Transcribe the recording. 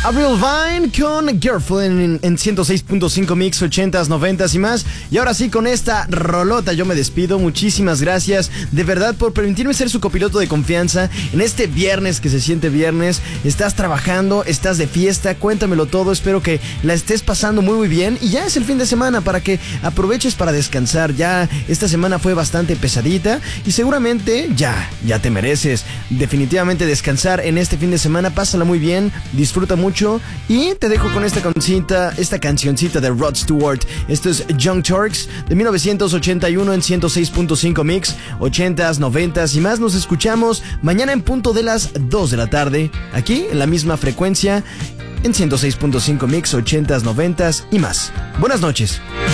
Avril Lavigne con Girlfriend en 106.5 Mix, 80s, 90s y más. Y ahora sí, con esta rolota yo me despido. Muchísimas gracias de verdad por permitirme ser su copiloto de confianza en este viernes que se siente viernes. Estás trabajando, estás de fiesta, cuéntamelo todo. Espero que la estés pasando muy muy bien. Y ya es el fin de semana para que aproveches para descansar. Ya esta semana fue bastante pesadita y seguramente ya te mereces definitivamente descansar en este fin de semana. Pásala muy bien, disfruta mucho. Y te dejo con esta cancioncita de Rod Stewart. Esto es Young Turks de 1981 en 106.5 Mix, 80s, 90s y más. Nos escuchamos mañana en punto de las 2 de la tarde, aquí en la misma frecuencia, en 106.5 Mix, 80s, 90s y más. Buenas noches.